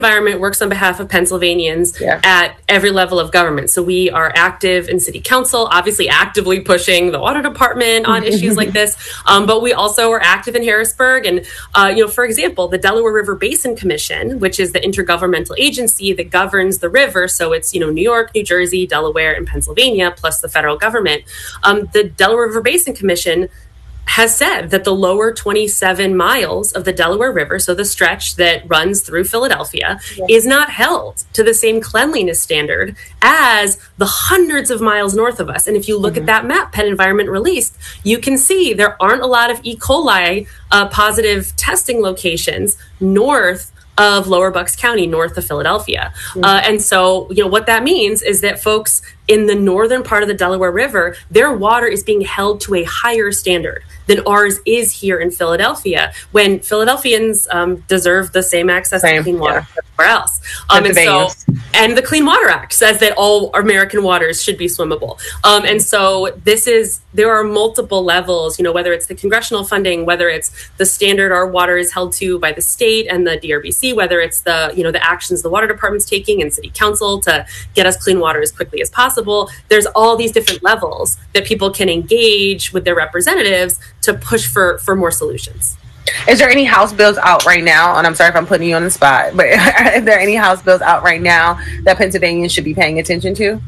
Environment works on behalf of Pennsylvanians at every level of government. So we are active in city council, obviously actively pushing the water department on issues like this. But we also are active in Harrisburg. And, for example, the Delaware River Basin Commission, which is the intergovernmental agency that governs the river. So it's, New York, New Jersey, Delaware, and Pennsylvania, plus the federal government. The Delaware River Basin Commission has said that the lower 27 miles of the Delaware River, so the stretch that runs through Philadelphia, is not held to the same cleanliness standard as the hundreds of miles north of us. And if you look at that map Penn Environment released, you can see there aren't a lot of E. coli positive testing locations north of Lower Bucks County, north of Philadelphia. And so, what that means is that folks in the northern part of the Delaware River, their water is being held to a higher standard than ours is here in Philadelphia, when Philadelphians deserve the same access to clean water everywhere else. And the Clean Water Act says that all American waters should be swimmable. And so there are multiple levels, whether it's the congressional funding, whether it's the standard our water is held to by the state and the DRBC, whether it's the actions the water department's taking and city council to get us clean water as quickly as possible. There's all these different levels that people can engage with their representatives to push for more solutions. Is there any House bills out right now? And I'm sorry if I'm putting you on the spot, but are there any House bills out right now that Pennsylvanians should be paying attention to?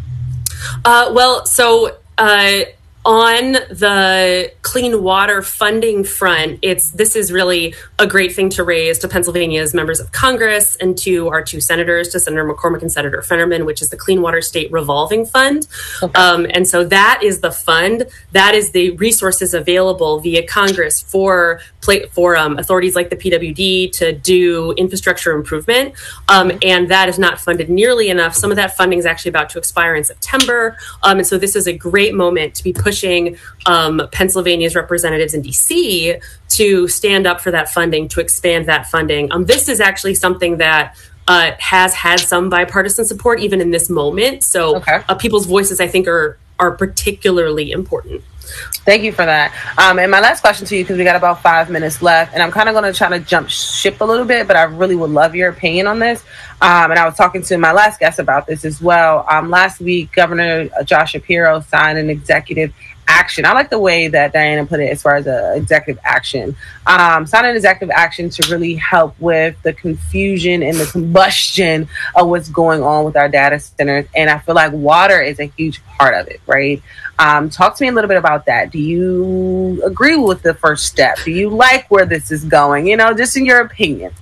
On the clean water funding front, this is really a great thing to raise to Pennsylvania's members of Congress and to our two senators, to Senator McCormick and Senator Fetterman, which is the Clean Water State Revolving Fund. And so that is the fund, that is the resources available via Congress for authorities like the PWD to do infrastructure improvement. And that is not funded nearly enough. Some of that funding is actually about to expire in September. And so this is a great moment to be pushing Pennsylvania's representatives in DC to stand up for that funding, to expand that funding. This is actually something that has had some bipartisan support even in this moment. So people's voices, I think, are particularly important. Thank you for that. And my last question to you, because we got about 5 minutes left, and I'm kind of going to try to jump ship a little bit, but I really would love your opinion on this. And I was talking to my last guest about this as well. Last week, Governor Josh Shapiro signed an executive action. I like the way that Diana put it as far as executive action. Signed an executive action to really help with the confusion and the combustion of what's going on with our data centers. And I feel like water is a huge part of it, right? Talk to me a little bit about that. Do you agree with the first step? Do you like where this is going? Just in your opinion.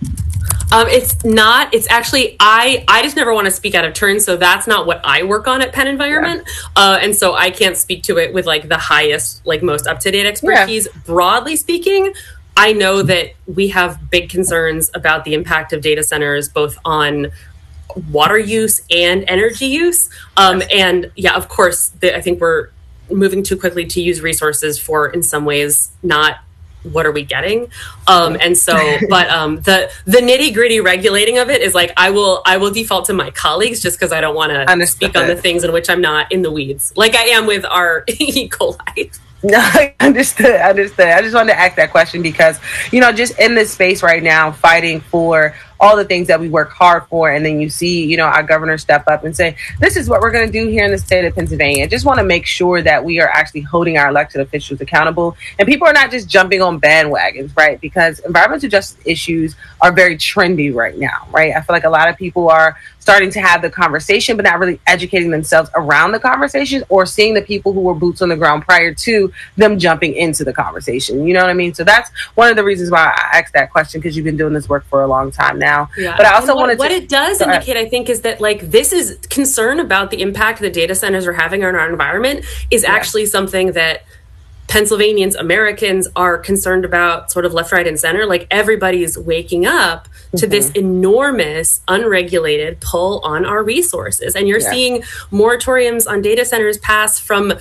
It's actually, I just never want to speak out of turn. So that's not what I work on at Penn Environment. And so I can't speak to it with the highest, most up-to-date expertise. Broadly speaking, I know that we have big concerns about the impact of data centers, both on water use and energy use. And of course, I think we're moving too quickly to use resources for, in some ways, not what are we getting? And so, but the nitty gritty regulating of it is I will default to my colleagues just because I don't want to speak on the things in which I'm not in the weeds, like I am with our E. coli. No, I understood. I just wanted to ask that question because, just in this space right now, fighting for all the things that we work hard for. And then you see, our governor step up and say, this is what we're going to do here in the state of Pennsylvania. I just want to make sure that we are actually holding our elected officials accountable. And people are not just jumping on bandwagons, right? Because environmental justice issues are very trendy right now, right? I feel like a lot of people are starting to have the conversation, but not really educating themselves around the conversation or seeing the people who were boots on the ground prior to them jumping into the conversation. You know what I mean? So that's one of the reasons why I asked that question, because you've been doing this work for a long time now. Yeah. But I also wanted to... What it does indicate, I think, is that this is concern about the impact that data centers are having on our environment is actually something that Pennsylvanians, Americans are concerned about, sort of left, right, and center. Everybody's waking up to this enormous unregulated pull on our resources. And you're seeing moratoriums on data centers pass from,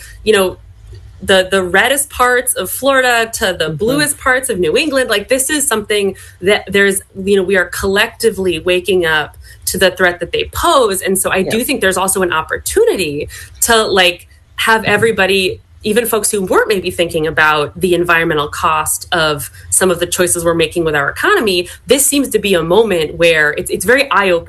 the reddest parts of Florida to the bluest parts of New England. This is something that we are collectively waking up to the threat that they pose. And so I do think there's also an opportunity to have everybody even folks who weren't maybe thinking about the environmental cost of some of the choices we're making with our economy, this seems to be a moment where it's very eye-opening